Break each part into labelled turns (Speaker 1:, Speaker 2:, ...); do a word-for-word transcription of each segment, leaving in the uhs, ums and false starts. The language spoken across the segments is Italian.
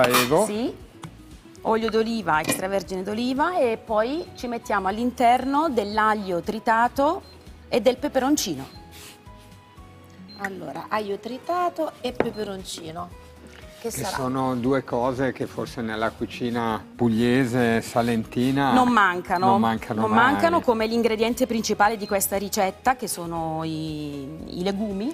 Speaker 1: Evo.
Speaker 2: Sì, olio d'oliva, extravergine d'oliva e poi ci mettiamo all'interno dell'aglio tritato e del peperoncino.
Speaker 3: Allora, aglio tritato e peperoncino. Che,
Speaker 1: Che
Speaker 3: sarà?
Speaker 1: sono due cose che forse nella cucina pugliese, salentina
Speaker 2: Non mancano,
Speaker 1: non mancano,
Speaker 2: non
Speaker 1: mai.
Speaker 2: mancano come l'ingrediente principale di questa ricetta, che sono i, i legumi,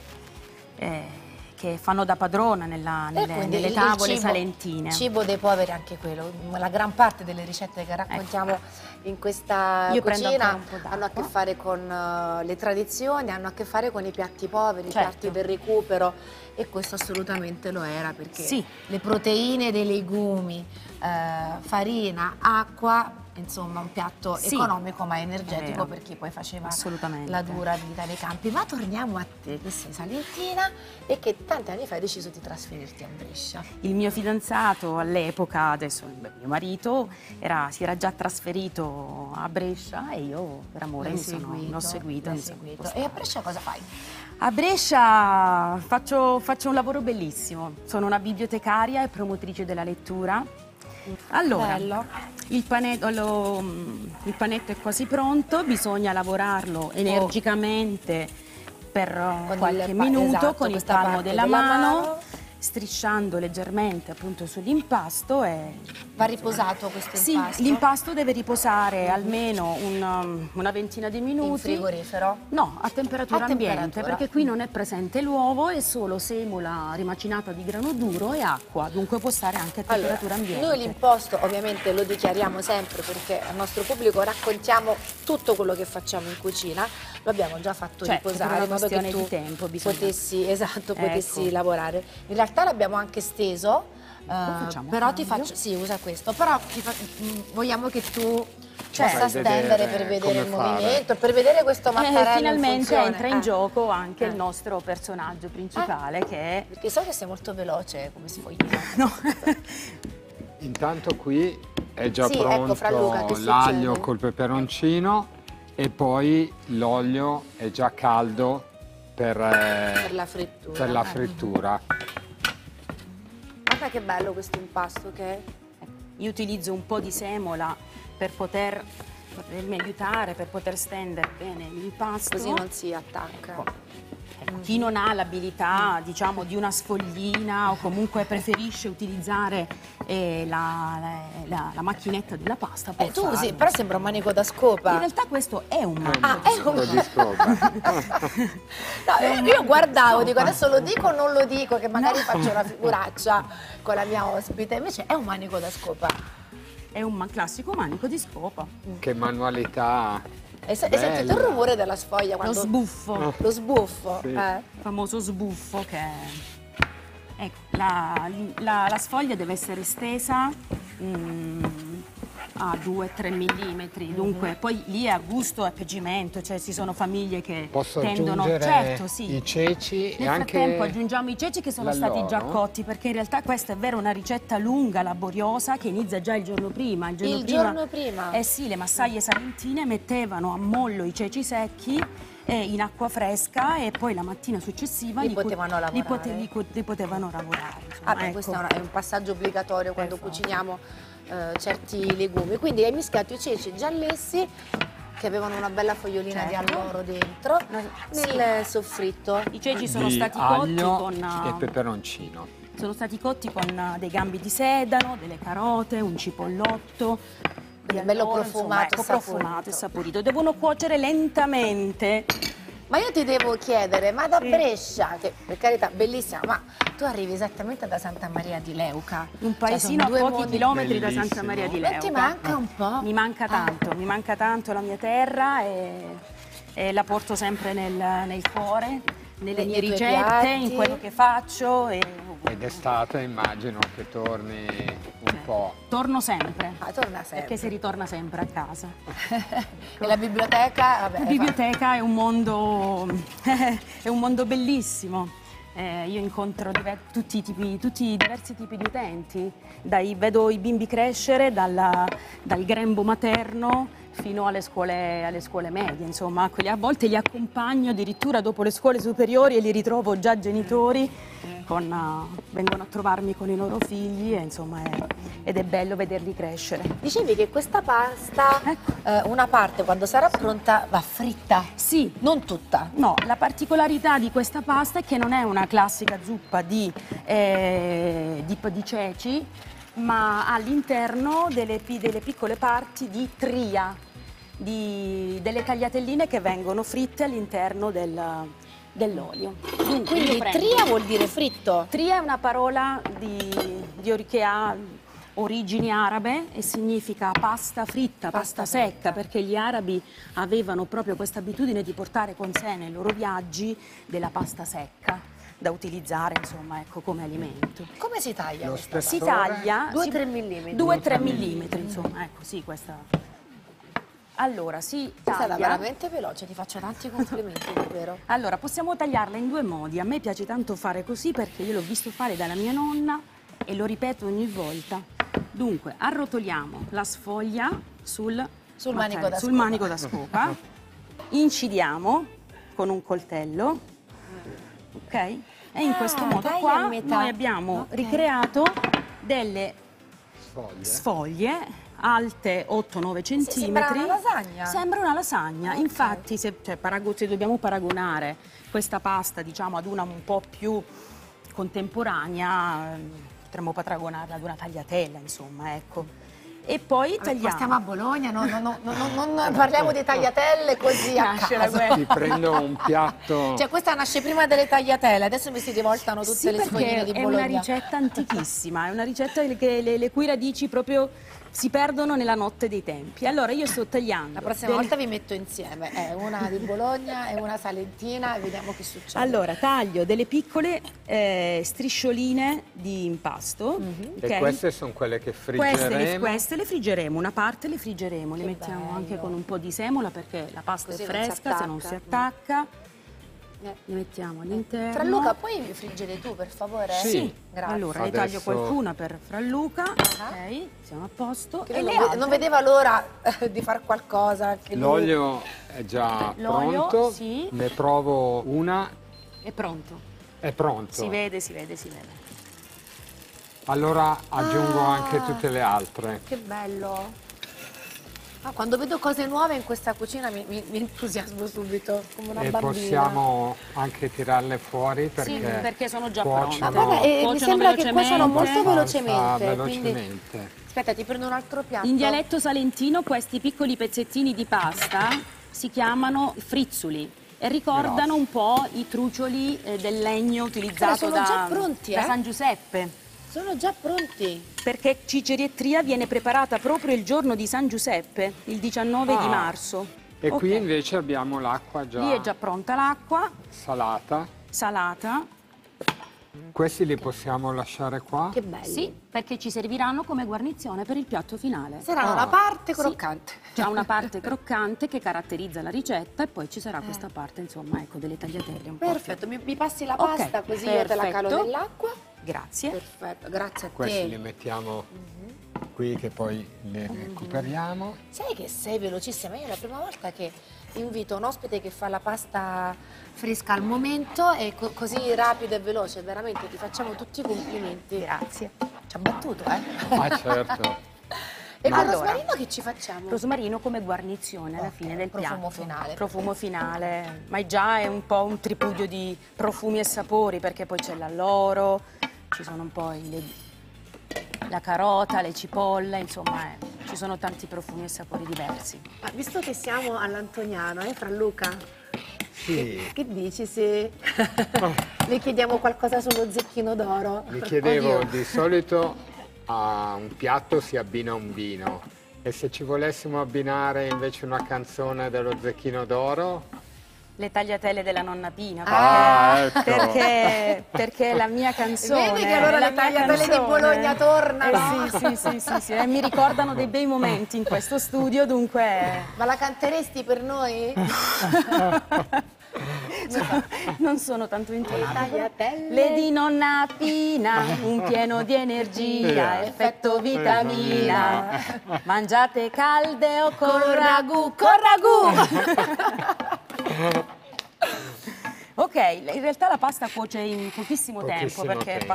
Speaker 2: eh, che fanno da padrona nella,
Speaker 3: E
Speaker 2: nelle,
Speaker 3: quindi
Speaker 2: nelle
Speaker 3: il-
Speaker 2: tavole
Speaker 3: il cibo,
Speaker 2: salentine.
Speaker 3: cibo dei poveri anche quello. La gran parte delle ricette che raccontiamo
Speaker 2: Ecco.
Speaker 3: in questa
Speaker 2: Io prendo
Speaker 3: cucina
Speaker 2: ancora un po' d'acqua.
Speaker 3: hanno a che fare con uh, le tradizioni, hanno a che fare con i piatti poveri,
Speaker 2: Certo.
Speaker 3: i piatti del recupero, e questo assolutamente lo era, perché
Speaker 2: Sì.
Speaker 3: le proteine dei legumi, eh, farina, acqua, insomma un piatto
Speaker 2: Sì.
Speaker 3: economico ma
Speaker 2: È
Speaker 3: energetico
Speaker 2: vero.
Speaker 3: per chi poi faceva
Speaker 2: Assolutamente.
Speaker 3: la dura vita nei campi. Ma torniamo a te, che sei salentina e che tanti anni fa hai deciso di trasferirti a Brescia.
Speaker 2: Il mio fidanzato all'epoca, adesso il mio marito, era, si era già trasferito a Brescia e io per amore
Speaker 3: L'hai
Speaker 2: mi sono,
Speaker 3: seguito,
Speaker 2: l'ho seguito.
Speaker 3: l'hai
Speaker 2: mi sono
Speaker 3: seguito.
Speaker 2: spostata.
Speaker 3: E a Brescia cosa fai?
Speaker 2: A Brescia faccio, faccio un lavoro bellissimo, sono una bibliotecaria e promotrice della lettura. Allora,
Speaker 3: Bello.
Speaker 2: il panetto, lo- il panetto è quasi pronto, bisogna lavorarlo energicamente per uh,
Speaker 3: Con
Speaker 2: qualche
Speaker 3: il pa-
Speaker 2: minuto
Speaker 3: esatto,
Speaker 2: con il
Speaker 3: questa
Speaker 2: palmo
Speaker 3: parte
Speaker 2: della,
Speaker 3: della
Speaker 2: mano,
Speaker 3: mano.
Speaker 2: strisciando leggermente appunto sull'impasto e...
Speaker 3: Va riposato questo
Speaker 2: Sì,
Speaker 3: impasto?
Speaker 2: l'impasto deve riposare almeno un, um, una ventina di minuti.
Speaker 3: In frigorifero?
Speaker 2: No, a temperatura
Speaker 3: A
Speaker 2: ambiente,
Speaker 3: temperatura.
Speaker 2: perché qui non è presente l'uovo, è solo semola rimacinata di grano duro e acqua, dunque può stare anche a
Speaker 3: Allora,
Speaker 2: temperatura ambiente.
Speaker 3: noi l'imposto ovviamente lo dichiariamo sempre, perché al nostro pubblico raccontiamo tutto quello che facciamo in cucina, lo abbiamo già fatto
Speaker 2: Certo, per
Speaker 3: riposare
Speaker 2: una
Speaker 3: in modo che
Speaker 2: questione
Speaker 3: tu
Speaker 2: di tempo bisogna-
Speaker 3: potessi, esatto, potessi
Speaker 2: Ecco.
Speaker 3: lavorare. In realtà l'abbiamo anche steso, eh,
Speaker 2: facciamo
Speaker 3: però
Speaker 2: a
Speaker 3: ti
Speaker 2: cambio?
Speaker 3: faccio, sì, usa questo, però ti fa- mm, vogliamo che tu
Speaker 2: Certo.
Speaker 3: possa
Speaker 1: Fai
Speaker 3: stendere
Speaker 1: vedere
Speaker 3: per vedere
Speaker 1: come
Speaker 3: il
Speaker 1: fare.
Speaker 3: movimento, per vedere questo
Speaker 2: Eh,
Speaker 3: mattarello in
Speaker 2: finalmente
Speaker 3: funzione.
Speaker 2: entra in
Speaker 3: Eh.
Speaker 2: gioco anche
Speaker 3: Eh.
Speaker 2: il nostro personaggio principale che è...
Speaker 3: Perché so che sei molto veloce come sfogliare.
Speaker 2: No.
Speaker 1: Intanto qui è già
Speaker 3: Sì, ecco, Fra Luca,
Speaker 1: pronto
Speaker 3: che
Speaker 1: l'aglio
Speaker 3: succede?
Speaker 1: col peperoncino e poi l'olio è già caldo per, eh,
Speaker 3: Per la frittura.
Speaker 1: per la frittura.
Speaker 3: Guarda che bello questo impasto che è.
Speaker 2: Io utilizzo un po' di semola per poter, potermi aiutare, per poter stendere bene l'impasto.
Speaker 3: Così non si attacca.
Speaker 2: Ecco, chi non ha l'abilità, diciamo, di una sfoglina o comunque preferisce utilizzare eh, la, la- la- la macchinetta della pasta può
Speaker 3: Eh, tu
Speaker 2: farlo.
Speaker 3: usi, però sembra un manico da scopa.
Speaker 2: In realtà questo è un manico.
Speaker 3: Ah, è un...
Speaker 1: Un po' di scopa.
Speaker 3: No, io guardavo, dico adesso lo dico o non lo dico, che magari faccio una figuraccia con la mia ospite, invece è un manico da scopa.
Speaker 2: È un ma- classico manico di scopa.
Speaker 1: Che manualità.
Speaker 3: E, se, e sentite il
Speaker 1: bella.
Speaker 3: rumore della sfoglia
Speaker 2: Lo
Speaker 3: quando...
Speaker 2: sbuffo,
Speaker 3: Lo sbuffo.
Speaker 1: Sì.
Speaker 3: eh.
Speaker 2: il famoso sbuffo che... Ecco, la, la- la sfoglia deve essere stesa mm, a due tre millimetri, dunque poi lì è a gusto e a piaggimento, cioè ci sono famiglie che
Speaker 1: Posso
Speaker 2: tendono...
Speaker 1: aggiungere
Speaker 2: Certo, sì.
Speaker 1: i ceci e
Speaker 2: Nel
Speaker 1: anche
Speaker 2: frattempo aggiungiamo i ceci che sono stati già
Speaker 1: l'alloro.
Speaker 2: cotti, perché in realtà questa è vera una ricetta lunga, laboriosa, che inizia già il giorno prima. Il giorno
Speaker 3: Il
Speaker 2: prima,
Speaker 3: giorno prima?
Speaker 2: Eh sì, le massaglie salentine mettevano a mollo i ceci secchi eh, in acqua fresca e poi la mattina successiva
Speaker 3: Li
Speaker 2: co-
Speaker 3: potevano
Speaker 2: li, pote-
Speaker 3: lavorare.
Speaker 2: li co- li potevano lavorare. insomma,
Speaker 3: Ah, beh,
Speaker 2: ecco.
Speaker 3: questo è, una- è un passaggio obbligatorio quando
Speaker 2: forza.
Speaker 3: cuciniamo eh, certi legumi. Quindi hai mischiato i ceci giallessi, che avevano una bella fogliolina
Speaker 2: Certo.
Speaker 3: di alloro dentro,
Speaker 2: No,
Speaker 3: nel soffritto.
Speaker 2: I ceci sono
Speaker 1: di
Speaker 2: stati cotti
Speaker 1: aglio
Speaker 2: con...
Speaker 1: e
Speaker 2: uh,
Speaker 1: peperoncino.
Speaker 2: Sono stati cotti con uh, dei gambi di sedano, delle carote, un cipollotto. di
Speaker 3: Bello
Speaker 2: alloro,
Speaker 3: profumato
Speaker 2: insomma, ecco,
Speaker 3: e saporito.
Speaker 2: profumato e saporito. Devono cuocere lentamente.
Speaker 3: Ma io ti devo chiedere, ma da
Speaker 2: Sì.
Speaker 3: Brescia, che per carità bellissima, ma tu arrivi esattamente da Santa Maria di Leuca,
Speaker 2: Un
Speaker 3: Cioè,
Speaker 2: paesino
Speaker 3: sono due
Speaker 2: a pochi
Speaker 3: mondi-
Speaker 2: chilometri da
Speaker 1: Bellissimo.
Speaker 2: Santa Maria di
Speaker 3: Non
Speaker 2: Leuca.
Speaker 3: ti manca un po'?
Speaker 2: Mi manca tanto, mi manca tanto la mia terra e, e la porto sempre nel, nel cuore, nelle
Speaker 3: Nei-
Speaker 2: mie
Speaker 3: nei tuoi
Speaker 2: ricette,
Speaker 3: piatti.
Speaker 2: in quello che faccio. E,
Speaker 1: Ed estate immagino che torni un po'.
Speaker 2: torno sempre,
Speaker 3: Ah, torna sempre.
Speaker 2: perché si ritorna sempre a casa.
Speaker 3: E la biblioteca, vabbè,
Speaker 2: La
Speaker 3: fa-
Speaker 2: biblioteca è un mondo, è un mondo bellissimo. Eh, io incontro diver- tutti, i tipi, tutti i diversi tipi di utenti. Dai, vedo i bimbi crescere dalla- dal grembo materno fino alle scuole, alle scuole medie, insomma, quelli a volte li accompagno addirittura dopo le scuole superiori e li ritrovo già genitori, con, uh, vengono a trovarmi con i loro figli e, insomma, è, ed è bello vederli crescere.
Speaker 3: Dicevi che questa pasta,
Speaker 2: Ecco.
Speaker 3: eh, una parte quando sarà pronta va fritta,
Speaker 2: Sì,
Speaker 3: non tutta.
Speaker 2: no, la particolarità di questa pasta è che non è una classica zuppa di, eh, di, di ceci, ma ha all'interno delle, pi- delle piccole parti di tria, di- delle tagliatelline che vengono fritte all'interno del- dell'olio. Dunque,
Speaker 3: Quindi
Speaker 2: io prendo-
Speaker 3: tria vuol dire fritto.
Speaker 2: Tria è una parola di, di- che ha origini arabe e significa pasta fritta, pasta,
Speaker 3: Pasta
Speaker 2: secca,
Speaker 3: fritta.
Speaker 2: perché gli arabi avevano proprio questa abitudine di portare con sé nei loro viaggi della pasta secca da utilizzare, insomma, ecco, come alimento.
Speaker 3: Come si taglia
Speaker 1: Lo
Speaker 3: questa
Speaker 2: Si
Speaker 1: spessore?
Speaker 2: taglia
Speaker 3: Due
Speaker 2: si-
Speaker 3: tre millimetri.
Speaker 2: due tre
Speaker 1: Due tre
Speaker 2: millimetri, insomma, ecco, sì, questa. Allora, si
Speaker 3: È stata
Speaker 2: taglia.
Speaker 3: veramente veloce, ti faccio tanti complimenti, davvero.
Speaker 2: Allora, possiamo tagliarla in due modi. A me piace tanto fare così perché io l'ho visto fare dalla mia nonna e lo ripeto ogni volta. Dunque, arrotoliamo la sfoglia sul,
Speaker 3: Sul manico da
Speaker 2: sul
Speaker 3: scopa.
Speaker 2: manico da scopa, incidiamo con un coltello, ok? E in
Speaker 3: Ah,
Speaker 2: questo modo
Speaker 3: taglia
Speaker 2: qua
Speaker 3: a metà.
Speaker 2: noi abbiamo
Speaker 3: Ok.
Speaker 2: ricreato delle
Speaker 1: Sfoglie.
Speaker 2: sfoglie alte otto nove
Speaker 3: sembra
Speaker 2: centimetri.
Speaker 3: una lasagna.
Speaker 2: Sembra una lasagna.
Speaker 3: Ok.
Speaker 2: Infatti, se, cioè, parago- se dobbiamo paragonare questa pasta, diciamo, ad una un po' più contemporanea, ehm, potremmo paragonarla ad una tagliatella, insomma, ecco. E poi
Speaker 3: Vabbè,
Speaker 2: tagliamo.
Speaker 3: qua stiamo a Bologna, no, no, no, no, no, non parliamo di tagliatelle così a
Speaker 2: Nasce la
Speaker 3: caso.
Speaker 2: guerra.
Speaker 1: Ti prendo un piatto.
Speaker 3: Cioè questa nasce prima delle tagliatelle, adesso mi si rivoltano tutte
Speaker 2: Sì,
Speaker 3: le
Speaker 2: perché
Speaker 3: sfogliine di
Speaker 2: è
Speaker 3: Bologna.
Speaker 2: una ricetta antichissima, è una ricetta che le, le cui radici proprio si perdono nella notte dei tempi. Allora io sto tagliando.
Speaker 3: La prossima
Speaker 2: delle-
Speaker 3: volta vi metto insieme, è una di Bologna e una salentina e vediamo che succede.
Speaker 2: Allora, taglio delle piccole eh, striscioline di impasto. ok?
Speaker 1: E queste sono quelle che
Speaker 2: Queste le,
Speaker 1: friggeremo.
Speaker 2: queste le friggeremo, una parte le friggeremo, le
Speaker 3: Che
Speaker 2: mettiamo
Speaker 3: bello.
Speaker 2: anche con un po' di semola perché la pasta
Speaker 3: Così
Speaker 2: è
Speaker 3: non si
Speaker 2: fresca, se non
Speaker 3: attacca.
Speaker 2: si attacca.
Speaker 3: Eh.
Speaker 2: Le mettiamo all'interno.
Speaker 3: Franluca, puoi friggere tu per favore?
Speaker 1: Sì.
Speaker 3: Grazie.
Speaker 2: Allora, ne
Speaker 1: Adesso-
Speaker 2: taglio qualcuna per Franluca.
Speaker 3: Ah.
Speaker 2: Ok, siamo a posto.
Speaker 3: Che
Speaker 2: E
Speaker 3: non,
Speaker 2: le
Speaker 3: ve-
Speaker 2: altre?
Speaker 3: non vedeva l'ora eh, di far qualcosa. Che lui-
Speaker 1: L'olio è già
Speaker 2: L'olio,
Speaker 1: pronto.
Speaker 2: sì.
Speaker 1: Ne provo una.
Speaker 2: È pronto.
Speaker 1: È pronto.
Speaker 2: Si vede, si vede, si vede.
Speaker 1: Allora aggiungo
Speaker 3: Ah.
Speaker 1: anche tutte le altre.
Speaker 3: Che bello. Ah, quando vedo cose nuove in questa cucina mi, mi- mi entusiasmo subito, come una
Speaker 1: E
Speaker 3: bambina.
Speaker 1: possiamo anche tirarle fuori perché,
Speaker 2: Sì, perché sono già
Speaker 1: cuociono-
Speaker 3: Ma
Speaker 2: pronte.
Speaker 3: guarda, eh, mi
Speaker 2: Cuociono
Speaker 3: sembra che cuociono molto
Speaker 2: velocemente.
Speaker 3: velocemente.
Speaker 1: abbastanza
Speaker 3: quindi-
Speaker 1: velocemente.
Speaker 3: Aspetta, ti prendo un altro piatto.
Speaker 2: In dialetto salentino questi piccoli pezzettini di pasta si chiamano frizzuli e ricordano
Speaker 1: Grazie.
Speaker 2: un po' i trucioli eh, del legno utilizzato
Speaker 3: sono
Speaker 2: da,
Speaker 3: già pronti,
Speaker 2: da
Speaker 3: eh?
Speaker 2: San Giuseppe.
Speaker 3: Sono già pronti.
Speaker 2: Perché cicerietria viene preparata proprio il giorno di San Giuseppe, il diciannove di
Speaker 1: Ah.
Speaker 2: marzo.
Speaker 1: E
Speaker 2: Ok.
Speaker 1: qui invece abbiamo l'acqua già,
Speaker 2: Lì è già pronta l'acqua,
Speaker 1: salata.
Speaker 2: salata.
Speaker 1: Questi li possiamo lasciare qua?
Speaker 3: Che belli.
Speaker 2: Sì, perché ci serviranno come guarnizione per il piatto finale.
Speaker 3: Saranno
Speaker 1: Ah.
Speaker 3: la parte
Speaker 2: Sì.
Speaker 3: croccante.
Speaker 2: C'è una parte croccante che caratterizza la ricetta e poi ci sarà questa parte, insomma, ecco, delle tagliatelle un po'
Speaker 3: Perfetto, mi, mi passi la
Speaker 2: Ok,
Speaker 3: pasta così io te la calo
Speaker 2: perfetto.
Speaker 3: nell'acqua.
Speaker 2: più. Grazie.
Speaker 3: Perfetto, grazie a
Speaker 1: Questi li
Speaker 3: te.
Speaker 1: mettiamo qui che poi li recuperiamo.
Speaker 3: Sai che sei velocissima, io è la prima volta che invito un ospite che fa la pasta fresca al momento e co- così rapido e veloce, veramente ti facciamo tutti i complimenti.
Speaker 2: Grazie.
Speaker 3: Ci ha battuto, eh?
Speaker 1: Ah certo.
Speaker 3: E con
Speaker 2: Allora.
Speaker 3: rosmarino che ci facciamo?
Speaker 2: Rosmarino come guarnizione alla
Speaker 3: Ok,
Speaker 2: fine del
Speaker 3: profumo
Speaker 2: piatto.
Speaker 3: finale.
Speaker 2: Profumo finale, ma è già è un po' un tripudio di profumi e sapori perché poi c'è l'alloro, ci sono un po' i- le- la carota, le cipolle, insomma, eh, ci sono tanti profumi e sapori diversi.
Speaker 3: Ma visto che siamo all'Antoniano, eh, Franluca?
Speaker 1: Sì,
Speaker 3: Che dici se le chiediamo qualcosa sullo zecchino d'oro?
Speaker 1: vi chiedevo,
Speaker 3: Oddio.
Speaker 1: di solito a un piatto si abbina un vino e se ci volessimo abbinare invece una canzone dello Zecchino d'Oro?
Speaker 2: Le tagliatelle della nonna Pina,
Speaker 1: Ah, ecco.
Speaker 2: perché, perché è la mia canzone.
Speaker 3: Vedi che allora
Speaker 2: è la
Speaker 3: le
Speaker 2: mia
Speaker 3: tagliatelle di
Speaker 2: canzone.
Speaker 3: Bologna tornano.
Speaker 2: Eh, sì, sì, sì, sì, sì, e mi ricordano dei bei momenti in questo studio, dunque...
Speaker 3: Ma la canteresti per noi?
Speaker 2: non sono tanto intonata.
Speaker 3: Tagliatelle.
Speaker 2: Le di nonna Pina, un pieno di energia, effetto vitamina. Mangiate calde o con ragù, con ragù! Ok, in realtà la pasta cuoce in pochissimo,
Speaker 1: Pochissimo
Speaker 2: tempo perché
Speaker 1: tempo.